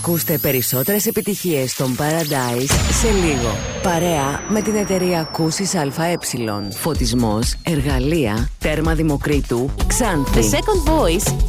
Ακούστε περισσότερες επιτυχίες των Paradise σε λίγο. Παρέα με την εταιρεία Ακούσεις ΑΕ. Φωτισμός, εργαλεία, τέρμα Δημοκρίτου, Ξάνθη. The Second Voice